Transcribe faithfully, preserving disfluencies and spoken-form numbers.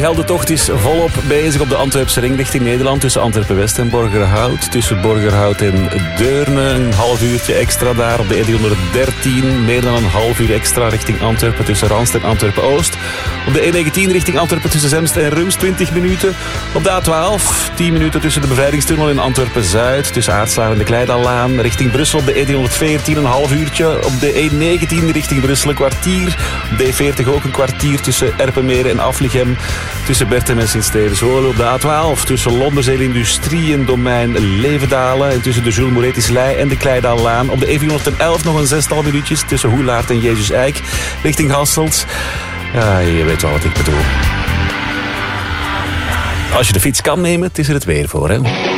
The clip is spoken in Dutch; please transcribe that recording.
Heldentocht is volop bezig op de Antwerpse ring richting Nederland. Tussen Antwerpen-West en Borgerhout. Tussen Borgerhout en Deurne. Een half uurtje extra daar op de E driehonderddertien. Meer dan een half uur extra richting Antwerpen. Tussen Randst en Antwerpen-Oost. Op de E negentien richting Antwerpen tussen Zemst en Rums. twintig minuten. Op de A twaalf. tien minuten tussen de bevrijdingstunnel in Antwerpen-Zuid. Tussen Aartselaar en de Kleidallaan. Richting Brussel op de E driehonderdveertien. Een half uurtje. Op de E negentien richting Brussel een kwartier. Op de E veertig ook een kwartier tussen Erpenmeren en Aflichem. Tussen Bertem en Sint-Stevens-Holen. Op de A twaalf tussen Londerzeel Industrie en Domein Levendalen. En tussen de Jules Moretis-Lei en de Kleidaallaan. Op de E vierhonderdelf nog een zestal minuutjes tussen Hoelaart en Jezus Eik. Richting Hasselt. Ja, je weet wel wat ik bedoel. Als je de fiets kan nemen, het is er het weer voor, hè.